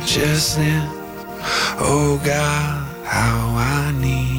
just then. Oh God, how I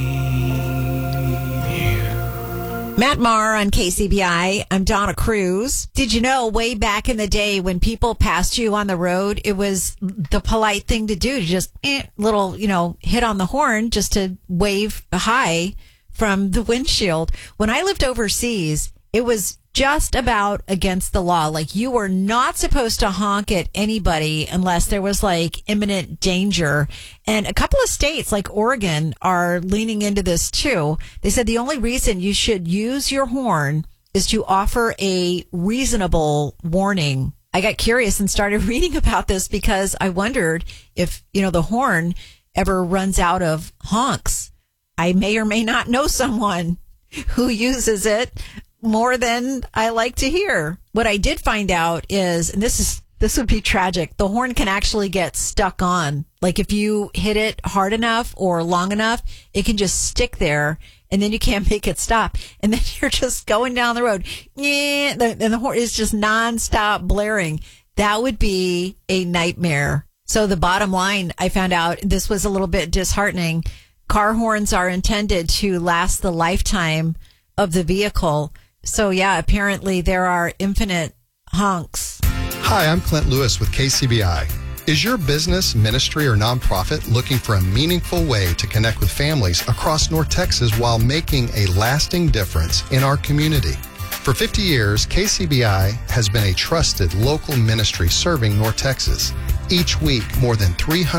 need you. Matt Maher on KCBI. I'm Donna Cruz. Did you know way back in the day when people passed you on the road, it was the polite thing to do to just little, hit on the horn just to wave hi from the windshield. When I lived overseas, it was just about against the law. Like, you were not supposed to honk at anybody unless there was like imminent danger. And a couple of states like Oregon are leaning into this too. They said the only reason you should use your horn is to offer a reasonable warning. I got curious and started reading about this because I wondered if, the horn ever runs out of honks. I may or may not know someone who uses it more than I like to hear. What I did find out is, and this would be tragic, the horn can actually get stuck on. Like, if you hit it hard enough or long enough, it can just stick there and then you can't make it stop. And then you're just going down the road. And the horn is just nonstop blaring. That would be a nightmare. So the bottom line, I found out, this was a little bit disheartening. Car horns are intended to last the lifetime of the vehicle. So, yeah, apparently there are infinite honks. Hi, I'm Clint Lewis with KCBI. Is your business, ministry, or nonprofit looking for a meaningful way to connect with families across North Texas while making a lasting difference in our community? For 50 years, KCBI has been a trusted local ministry serving North Texas. Each week, more than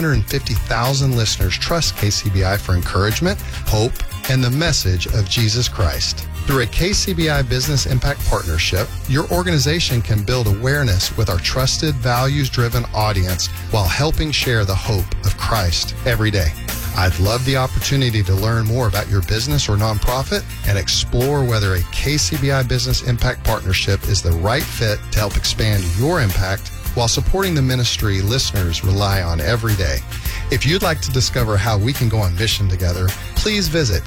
350,000 listeners trust KCBI for encouragement, hope, and the message of Jesus Christ. Through a KCBI Business Impact Partnership, your organization can build awareness with our trusted, values-driven audience while helping share the hope of Christ every day. I'd love the opportunity to learn more about your business or nonprofit and explore whether a KCBI Business Impact Partnership is the right fit to help expand your impact while supporting the ministry listeners rely on every day. If you'd like to discover how we can go on mission together, please visit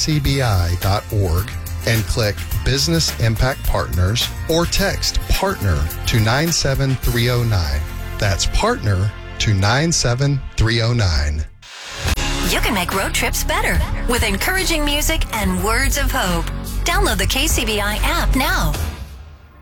kcbi.org and click Business Impact Partners or text PARTNER to 97309. That's PARTNER to 97309. You can make road trips better with encouraging music and words of hope. Download the KCBI app now.